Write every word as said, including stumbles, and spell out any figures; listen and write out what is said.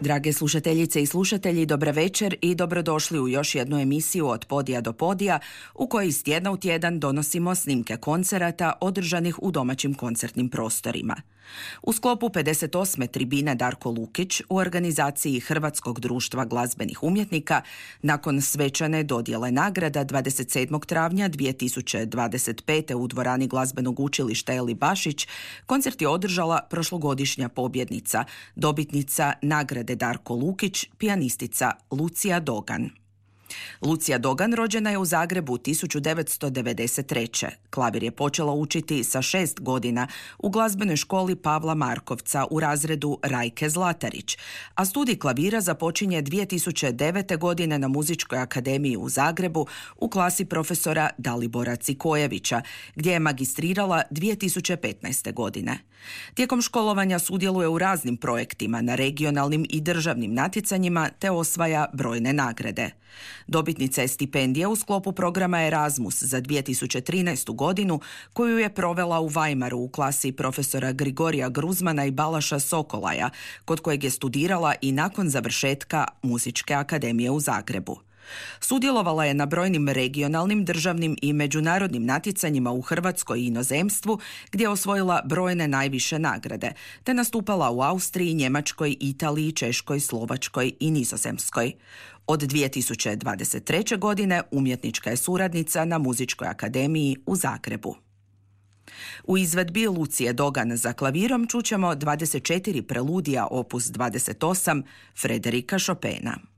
Drage slušateljice i slušatelji, dobra večer i dobrodošli u još jednu emisiju Od podija do podija u kojoj iz tjedna u tjedan donosimo snimke koncerata održanih u domaćim koncertnim prostorima. U sklopu pedeset osme tribine Darko Lukić u organizaciji Hrvatskog društva glazbenih umjetnika nakon svečane dodjele nagrada dvadeset sedmog travnja dvije tisuće dvadeset pete u dvorani Glazbenog učilišta Eli Bašić koncert je održala prošlogodišnja pobjednica, dobitnica nagrade Darko Lukić, pijanistica Lucija Dogan. Lucija Dogan rođena je u Zagrebu tisuću devetsto devedeset treće. Klavir je počela učiti sa šest godina u glazbenoj školi Pavla Markovca u razredu Rajke Zlatarić, a studij klavira započinje dvije tisuće devete. godine na Muzičkoj akademiji u Zagrebu u klasi profesora Dalibora Cikojevića, gdje je magistrirala dvije tisuće petnaeste. godine. Tijekom školovanja sudjeluje u raznim projektima na regionalnim i državnim natjecanjima te osvaja brojne nagrade. Dobitnica je stipendije u sklopu programa Erasmus za dvije tisuće trinaestu. godinu koju je provela u Weimaru u klasi profesora Grigorija Gruzmana i Balaša Sokolaja, kod kojeg je studirala i nakon završetka Muzičke akademije u Zagrebu. Sudjelovala je na brojnim regionalnim, državnim i međunarodnim natjecanjima u Hrvatskoj i inozemstvu, gdje je osvojila brojne najviše nagrade, te nastupala u Austriji, Njemačkoj, Italiji, Češkoj, Slovačkoj i Nizozemskoj. Od dvije tisuće dvadeset treće. godine umjetnička je suradnica na Muzičkoj akademiji u Zagrebu. U izvedbi Lucije Dogan za klavirom čućemo dvadeset četiri preludija opus dvadeset osam Frederika Chopina.